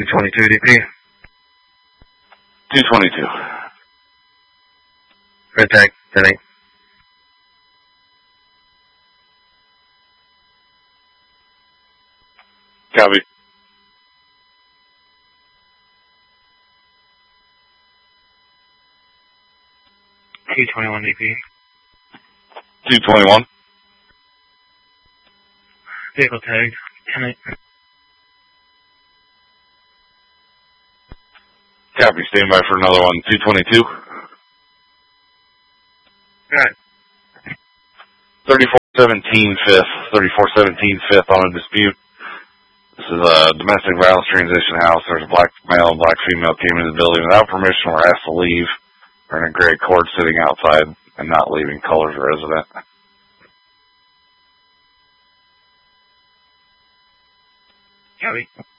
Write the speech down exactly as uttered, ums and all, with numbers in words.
two twenty-two D P. two twenty-two. Red tag, ten eight. Copy. two twenty-one D P. two twenty-one. Vehicle tag, ten eight. Copy. Stand by for another one. two twenty-two. Alright. thirty-four seventeen fifth. thirty-four seventeen fifth on a dispute. This is a domestic violence transition house. There's a black male and black female came into the building without permission, were asked to leave. They're in a gray cord sitting outside and not leaving. Colors resident. Copy.